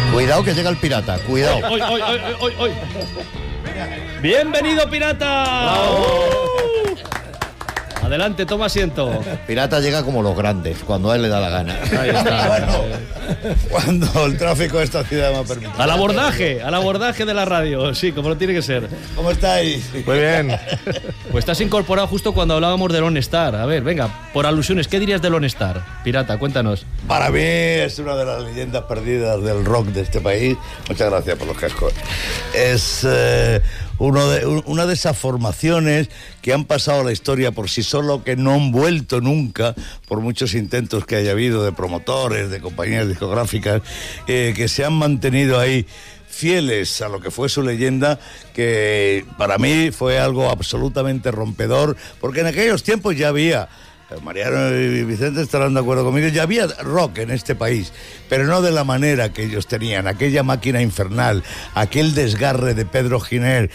Cuidado que llega el pirata, cuidado. ¡Oy! ¡Bienvenido, pirata! Adelante, toma asiento. Pirata llega como los grandes, cuando a él le da la gana. Ahí está. Bueno, cuando el tráfico de esta ciudad me ha permitido. Al abordaje de la radio, sí, como lo tiene que ser. ¿Cómo estáis? Muy bien. Pues estás incorporado justo cuando hablábamos de Lone Star. A ver, venga, por alusiones, ¿qué dirías de Lone Star? Pirata, cuéntanos. Para mí es una de las leyendas perdidas del rock de este país. Muchas gracias por los cascos. Es una de esas formaciones que han pasado a la historia por sí solo, que no han vuelto nunca, por muchos intentos que haya habido de promotores, de compañías discográficas, que se han mantenido ahí fieles a lo que fue su leyenda, que para mí fue algo absolutamente rompedor, porque en aquellos tiempos ya había, Mariano y Vicente estarán de acuerdo conmigo, ya había rock en este país, pero no de la manera que ellos tenían, aquella máquina infernal, aquel desgarre de Pedro Giner,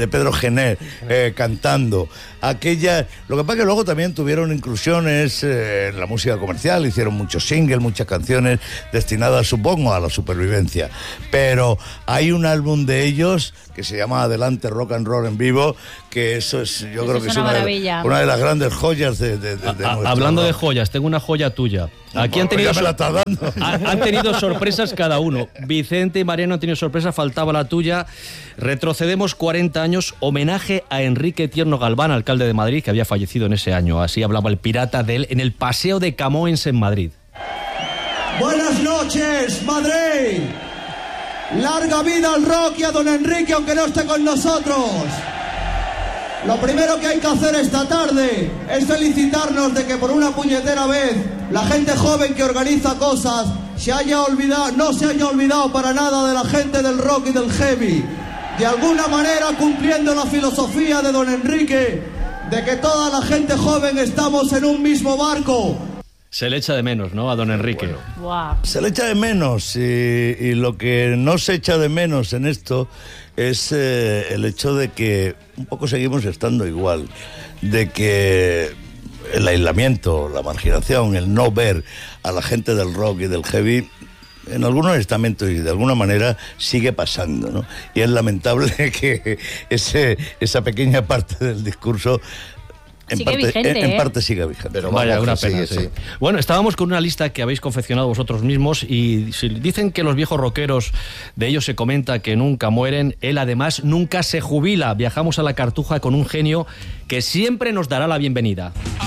cantando, lo que pasa es que luego también tuvieron inclusiones en la música comercial, hicieron muchos singles, muchas canciones destinadas, supongo, a la supervivencia, pero hay un álbum de ellos que se llama Adelante Rock and Roll en vivo, que eso es, yo creo que es una de las grandes joyas de hablando rock. de joyas, tengo una joya tuya. Aquí han tenido, han tenido sorpresas cada uno. Vicente y Mariano han tenido sorpresas, faltaba la tuya. Retrocedemos 40 años, homenaje a Enrique Tierno Galván, alcalde de Madrid, que había fallecido en ese año. Así hablaba el pirata de él en el Paseo de Camoens en Madrid. Buenas noches, Madrid. Larga vida al rock y a don Enrique, aunque no esté con nosotros. Lo primero que hay que hacer esta tarde es felicitarnos de que por una puñetera vez la gente joven que organiza cosas no se haya olvidado para nada de la gente del rock y del heavy. De alguna manera cumpliendo la filosofía de don Enrique de que toda la gente joven estamos en un mismo barco. Se le echa de menos, ¿no?, a don Enrique. Bueno. Wow. Se le echa de menos y lo que no se echa de menos en esto es el hecho de que un poco seguimos estando igual, de que el aislamiento, la marginación, el no ver a la gente del rock y del heavy en algunos estamentos y de alguna manera sigue pasando, ¿no? Y es lamentable que esa pequeña parte del discurso en parte sigue vigente. Pero vaya, una pena, sí. Bueno, estábamos con una lista que habéis confeccionado vosotros mismos y dicen que los viejos rockeros, de ellos se comenta que nunca mueren. Él además nunca se jubila. Viajamos a la Cartuja con un genio que siempre nos dará la bienvenida.